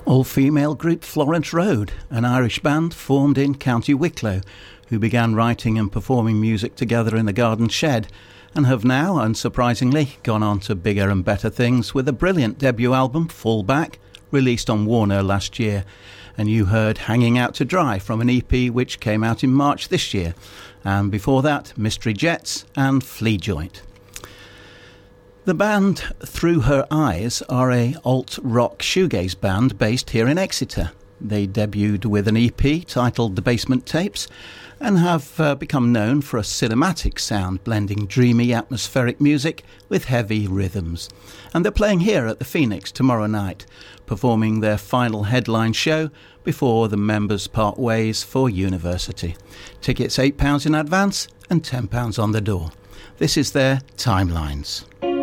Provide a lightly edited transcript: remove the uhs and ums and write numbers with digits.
All-female group Florence Road, an Irish band formed in County Wicklow, who began writing and performing music together in the garden shed, and have now, unsurprisingly, gone on to bigger and better things with a brilliant debut album, Fall Back, released on Warner last year. And you heard Hanging Out to Dry from an EP which came out in March this year. And before that, Mystery Jets and Flea Joint. The band Through Her Eyes are a alt-rock shoegaze band based here in Exeter. They debuted with an EP titled The Basement Tapes and have become known for a cinematic sound blending dreamy atmospheric music with heavy rhythms. And they're playing here at the Phoenix tomorrow night, performing their final headline show before the members part ways for university. Tickets £8 in advance and £10 on the door. This is their Timelines.